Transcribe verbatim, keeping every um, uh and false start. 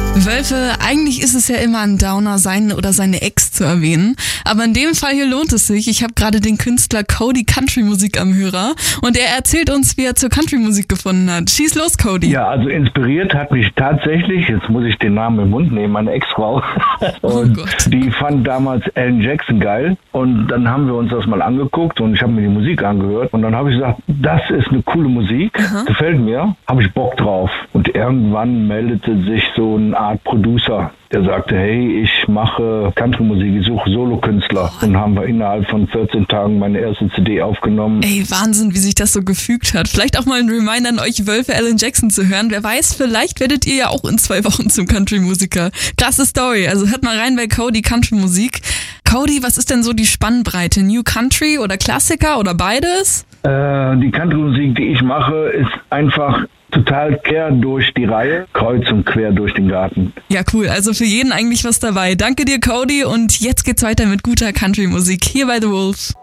Wölfe, eigentlich ist es ja immer ein Downer, seinen oder seine Ex zu erwähnen. Aber in dem Fall hier lohnt es sich. Ich habe gerade den Künstler Cody Country Musik am Hörer und er erzählt uns, wie er zur Country Musik gefunden hat. Schieß los, Cody. Ja, also inspiriert hat mich tatsächlich, jetzt muss ich den Namen im Mund nehmen, meine Ex-Frau. Und oh Gott. Die fand damals Alan Jackson geil. Und dann haben wir uns das mal angeguckt und ich habe mir die Musik angehört. Und dann habe ich gesagt, das ist eine coole Musik, Aha. gefällt mir, habe ich Bock drauf. Und irgendwann meldete sich so eine Art Producer, der sagte, hey, ich mache Country-Musik, ich suche Solokünstler. Und haben wir innerhalb von vierzehn Tagen meine erste C D aufgenommen. Ey, Wahnsinn, wie sich das so gefügt hat. Vielleicht auch mal ein Reminder an euch Wölfe, Alan Jackson zu hören. Wer weiß, vielleicht werdet ihr ja auch in zwei Wochen zum Country-Musiker. Klasse Story, also hört mal rein bei Cody Country-Musik. Cody, was ist denn so die Spannbreite? New Country oder Klassiker oder beides? Äh, die Country-Musik, die ich mache, ist einfach total quer durch die Reihe, kreuz und quer durch den Garten. Ja, cool. Also für jeden eigentlich was dabei. Danke dir, Cody. Und jetzt geht's weiter mit guter Country-Musik hier bei The Wolf.